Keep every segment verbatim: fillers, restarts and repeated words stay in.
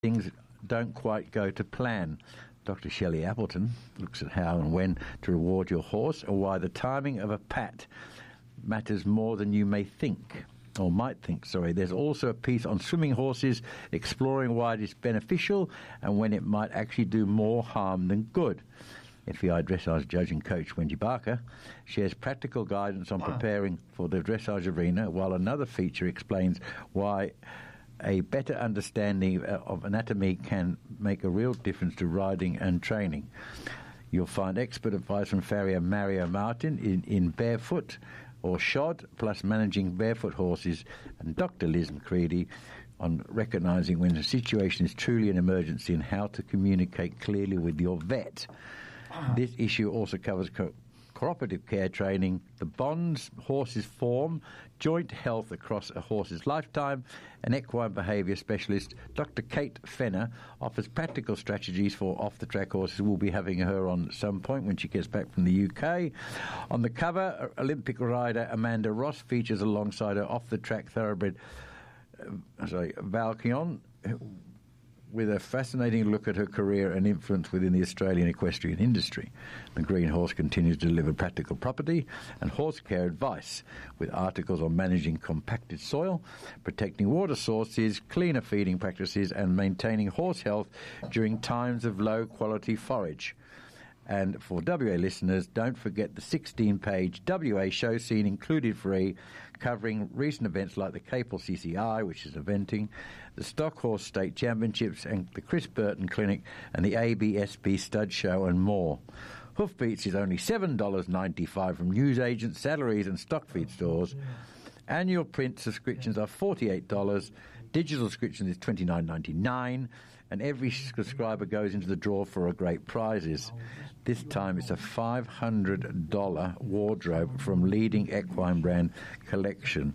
things don't quite go to plan. Doctor Shelley Appleton looks at how and when to reward your horse, or why the timing of a pat matters more than you may think, or might think, sorry. There's also a piece on swimming horses, exploring why it is beneficial and when it might actually do more harm than good. F E I dressage judge and coach Wendy Barker shares practical guidance on preparing for the dressage arena, while another feature explains why a better understanding of anatomy can make a real difference to riding and training. You'll find expert advice from farrier Mario Martin in, in Barefoot or Shod, plus managing barefoot horses, and Doctor Liz McCready on recognising when a situation is truly an emergency and how to communicate clearly with your vet. This issue also covers co- cooperative care training, the bonds horses form, joint health across a horse's lifetime, and equine behaviour specialist Doctor Kate Fenner offers practical strategies for off-the-track horses. We'll be having her on at some point when she gets back from the U K. On the cover, Olympic rider Amanda Ross features alongside her off-the-track thoroughbred uh, sorry, Valkion, with a fascinating look at her career and influence within the Australian equestrian industry. The Green Horse continues to deliver practical property and horse care advice, with articles on managing compacted soil, protecting water sources, cleaner feeding practices, and maintaining horse health during times of low-quality forage. And for W A listeners, don't forget the sixteen-page W A show scene included free, covering recent events like the Capel C C I, which is eventing, the Stock Horse State Championships, and the Chris Burton Clinic, and the A B S P Stud Show, and more. Hoofbeats is only seven dollars ninety-five from newsagents, saddleries, and stock feed stores. Annual print subscriptions are forty-eight dollars. Digital subscription is twenty-nine ninety-nine, and every subscriber goes into the draw for a great prizes. This time it's a five hundred dollars wardrobe from leading equine brand Collection.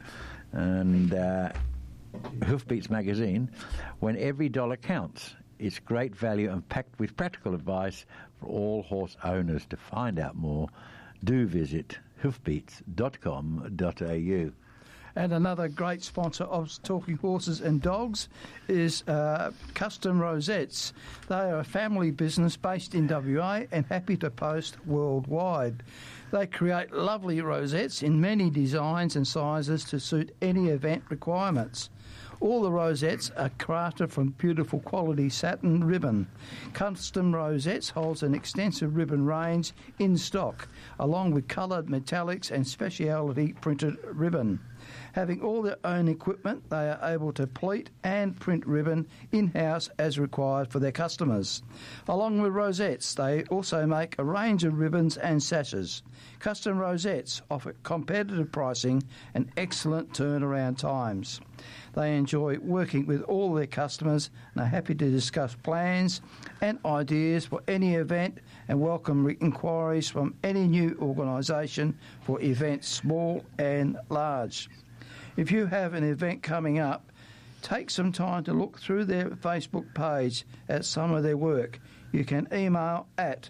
And uh, Hoofbeats magazine, when every dollar counts. It's great value and packed with practical advice for all horse owners. To find out more, do visit hoofbeats dot com dot a u. And another great sponsor of Talking Horses and Dogs is uh, Custom Rosettes. They are a family business based in W A and happy to post worldwide. They create lovely rosettes in many designs and sizes to suit any event requirements. All the rosettes are crafted from beautiful quality satin ribbon. Custom Rosettes holds an extensive ribbon range in stock, along with coloured metallics and speciality printed ribbon. Having all their own equipment, they are able to pleat and print ribbon in-house as required for their customers. Along with rosettes, they also make a range of ribbons and sashes. Custom Rosettes offer competitive pricing and excellent turnaround times. They enjoy working with all their customers and are happy to discuss plans and ideas for any event and welcome inquiries from any new organisation for events small and large. If you have an event coming up, take some time to look through their Facebook page at some of their work. You can email at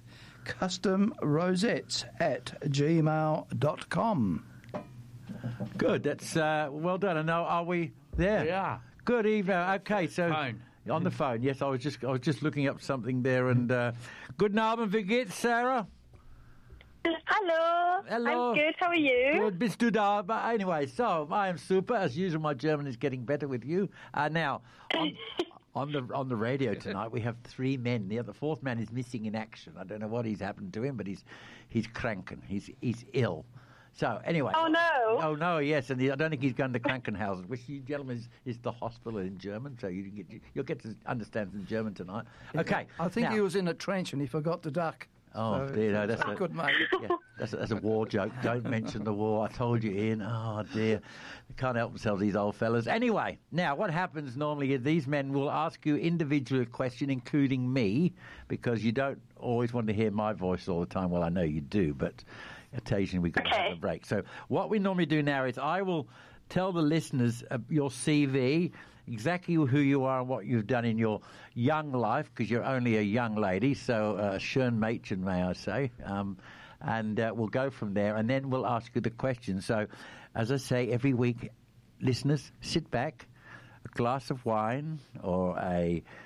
customrosettes at gmail dot com. Good, that's uh, well done. And now are we there? Yeah. Good evening. Okay, so phone. On the phone, yes. I was just I was just looking up something there, and uh, good Abend, wie geht's, Sarah? Hello. Hello. I'm good. How are you? Good, bist du da? But anyway, so I am super. As usual, my German is getting better with you. Uh, now, on, on the on the radio tonight, we have three men. The other fourth man is missing in action. I don't know what he's happened to him, but he's he's kranken. He's he's ill. So anyway. Oh no. Oh no. Yes, and the, I don't think he's gone to Krankenhaus, which you gentlemen is, is the hospital in German. So you get you'll get to understand some German tonight. Okay. I think now, he was in a trench and he forgot to duck. Oh so, dear, no, that's so a good, mate. Yeah, that's a, that's a war joke. Don't mention the war. I told you, Ian. Oh dear, they can't help themselves, these old fellas. Anyway, now what happens normally is these men will ask you individual question, including me, because you don't always want to hear my voice all the time. Well, I know you do, but occasionally we got to Okay. have a break. So what we normally do now is I will tell the listeners uh, your C V, exactly who you are and what you've done in your young life, because you're only a young lady, so uh, schön Mädchen, may I say, um, and uh, we'll go from there, and then we'll ask you the question. So, as I say, every week, listeners, sit back, a glass of wine or a